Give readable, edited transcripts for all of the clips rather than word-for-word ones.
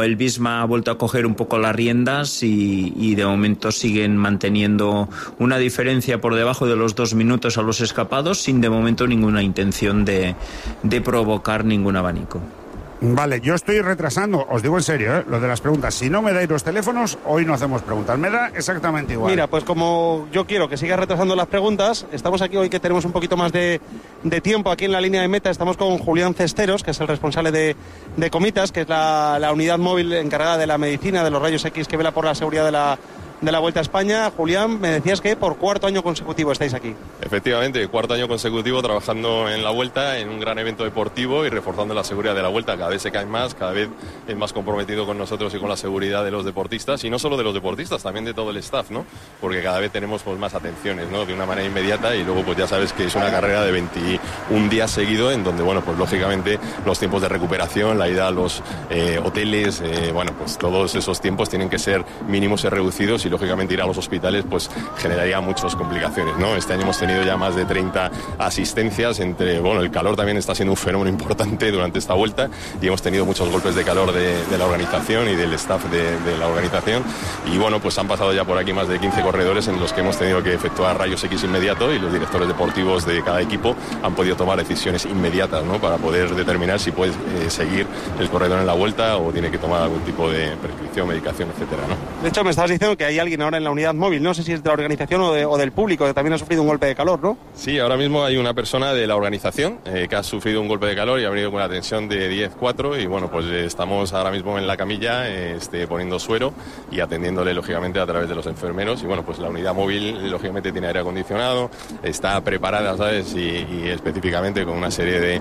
el Visma ha vuelto a coger un poco las riendas y de momento siguen manteniendo una diferencia por debajo de los 2 minutos a los escapados, sin de momento ninguna intención de provocar ningún abanico. Vale, yo estoy retrasando, os digo en serio, lo de las preguntas. Si no me dais los teléfonos, hoy no hacemos preguntas. Me da exactamente igual. Mira, pues como yo quiero que sigas retrasando las preguntas, estamos aquí hoy que tenemos un poquito más de tiempo aquí en la línea de meta. Estamos con Julián Cesteros, que es el responsable de Comitas, que es la unidad móvil encargada de la medicina de los rayos X que vela por la seguridad de la Vuelta a España. Julián, me decías que por 4º año consecutivo estáis aquí. Efectivamente, 4º año consecutivo trabajando en la Vuelta, en un gran evento deportivo y reforzando la seguridad de la Vuelta. Cada vez se cae más, cada vez es más comprometido con nosotros y con la seguridad de los deportistas, y no solo de los deportistas, también de todo el staff, ¿no? Porque cada vez tenemos pues más atenciones, ¿no? De una manera inmediata, y luego pues ya sabes que es una carrera de 21 días seguidos, en donde, bueno, pues lógicamente los tiempos de recuperación, la ida a los hoteles, bueno, pues todos esos tiempos tienen que ser mínimos y reducidos, y lógicamente ir a los hospitales pues generaría muchas complicaciones, ¿no? Este año hemos tenido ya más de 30 asistencias, bueno, el calor también está siendo un fenómeno importante durante esta Vuelta, y hemos tenido muchos golpes de calor de la organización y del staff de la organización, y bueno, pues han pasado ya por aquí más de 15 corredores en los que hemos tenido que efectuar rayos X inmediato, y los directores deportivos de cada equipo han podido tomar decisiones inmediatas, ¿no? Para poder determinar si puede seguir el corredor en la Vuelta o tiene que tomar algún tipo de prescripción, medicación, etcétera, ¿no? De hecho, me estabas diciendo que hay alguien ahora en la unidad móvil, no sé si es de la organización o del público, que también ha sufrido un golpe de calor, ¿no? Sí, ahora mismo hay una persona de la organización que ha sufrido un golpe de calor y ha venido con una tensión de 10,4, y bueno, pues estamos ahora mismo en la camilla poniendo suero y atendiéndole lógicamente a través de los enfermeros, y bueno, pues la unidad móvil lógicamente tiene aire acondicionado, está preparada, ¿sabes? Y específicamente con una serie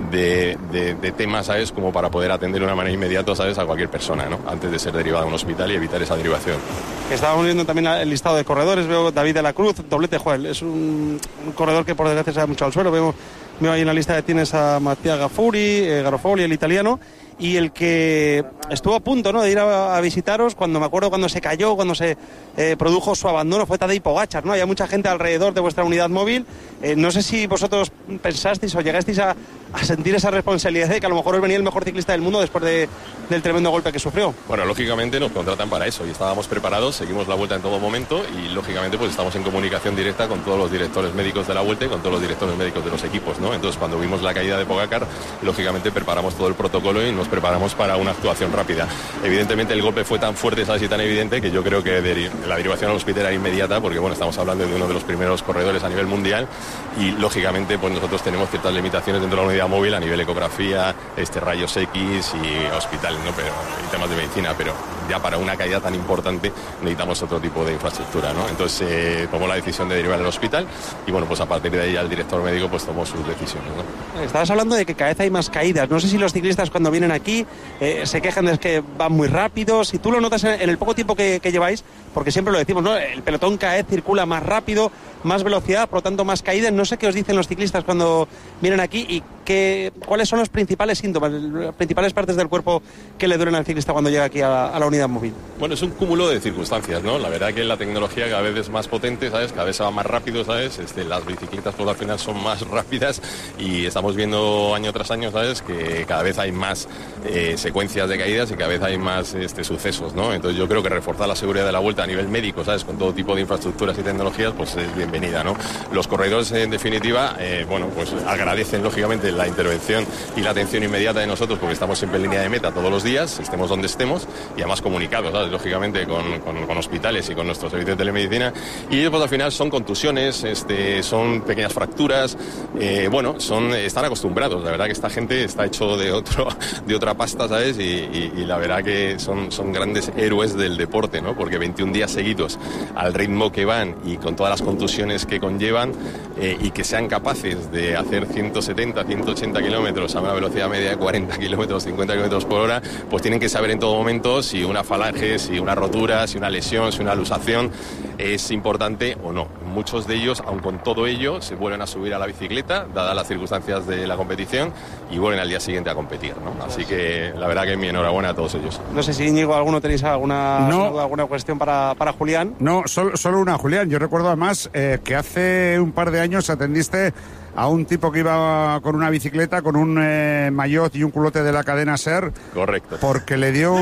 de temas, ¿sabes? Como para poder atender de una manera inmediata, ¿sabes? A cualquier persona, ¿no? Antes de ser derivada a un hospital y evitar esa derivación. Estábamos viendo también el listado de corredores, veo David de la Cruz, doblete, Joel, es un corredor que por desgracia se da mucho al suelo, veo ahí en la lista que tienes a Mattia Gafuri, Garofoli, el italiano, y el que estuvo a punto, ¿no?, de ir a visitaros, cuando me acuerdo cuando se cayó, cuando se produjo su abandono, fue Tadej Pogačar, ¿no? Había mucha gente alrededor de vuestra unidad móvil. No sé si vosotros pensasteis o llegasteis a sentir esa responsabilidad de que a lo mejor os venía el mejor ciclista del mundo después del tremendo golpe que sufrió. Bueno, lógicamente nos contratan para eso y estábamos preparados, seguimos la Vuelta en todo momento, y lógicamente pues estamos en comunicación directa con todos los directores médicos de la Vuelta y con todos los directores médicos de los equipos, ¿no? Entonces, cuando vimos la caída de Pogačar, lógicamente preparamos todo el protocolo y nos preparamos para una actuación rápida. Evidentemente el golpe fue tan fuerte, ¿sabes? Y tan evidente, que yo creo que la derivación al hospital era inmediata, porque bueno, estamos hablando de uno de los primeros corredores a nivel mundial, y lógicamente pues nosotros tenemos ciertas limitaciones dentro de la unidad móvil a nivel ecografía, rayos X y hospital, ¿no? Pero y temas de medicina, pero ya para una caída tan importante necesitamos otro tipo de infraestructura, ¿no? Entonces tomó la decisión de derivar al hospital, y bueno, pues a partir de ahí el director médico pues tomó sus decisiones, ¿no? Estabas hablando de que cada vez hay más caídas. No sé si los ciclistas cuando vienen aquí se quejan de que van muy rápidos. Si tú lo notas en el poco tiempo que lleváis, porque siempre lo decimos, ¿no? El pelotón cada vez circula más rápido, más velocidad, por lo tanto más caídas. No sé qué os dicen los ciclistas cuando vienen aquí y cuáles son los principales síntomas, las principales partes del cuerpo que le duelen al ciclista cuando llega aquí a la unidad móvil. Bueno, es un cúmulo de circunstancias, ¿no? La verdad que la tecnología cada vez es más potente, ¿sabes? Cada vez se va más rápido, ¿sabes? Las bicicletas pues al final son más rápidas, y estamos viendo año tras año, ¿sabes? Que cada vez hay más secuencias de caídas y cada vez hay más sucesos, ¿no? Entonces yo creo que reforzar la seguridad de la Vuelta a nivel médico, ¿sabes? Con todo tipo de infraestructuras y tecnologías, pues es bienvenida, ¿no? Los corredores, en definitiva, bueno, pues agradecen lógicamente la intervención y la atención inmediata de nosotros, porque estamos siempre en línea de meta todos los días, estemos donde estemos, y además comunicados, ¿sabes? Lógicamente con hospitales y con nuestro servicio de telemedicina, y ellos pues al final son contusiones, son pequeñas fracturas, bueno, están acostumbrados. La verdad que esta gente está hecho de otra pasta, ¿sabes? Y la verdad que son grandes héroes del deporte, ¿no? Porque 21 días seguidos al ritmo que van y con todas las contusiones que conllevan, y que sean capaces de hacer 170, 180 kilómetros a una velocidad media de 40 kilómetros, 50 kilómetros por hora, pues tienen que saber en todo momento si una falange, si una rotura, si una lesión, si una luxación es importante o no. Muchos de ellos, aun con todo ello, se vuelven a subir a la bicicleta, dadas las circunstancias de la competición, y vuelven al día siguiente a competir, ¿no? Así que la verdad que mi enhorabuena a todos ellos. No sé si, Íñigo, tenéis alguna cuestión para Julián. No, solo una, Julián. Yo recuerdo además que hace un par de años atendiste a un tipo que iba con una bicicleta, con un maillot y un culote de la cadena SER. Correcto. Porque le dio